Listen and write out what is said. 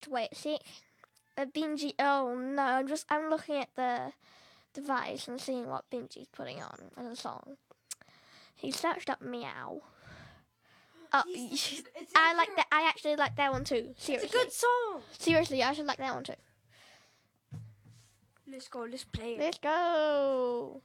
Wait, see, Benji. Oh no, I'm looking at the device and seeing what Benji's putting on as a song. He searched up Meow. Oh, I like that. I actually like that one too. Seriously, it's a good song. Seriously, I should like that one too. Let's go. Let's play it. Let's go.